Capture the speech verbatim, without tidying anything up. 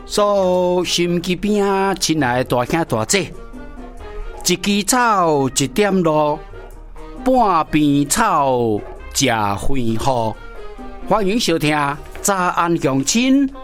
所有心机边啊，亲爱的大兄大姐，一枝草，一点露，半边草，食花雨。欢迎收听《早安乡亲》。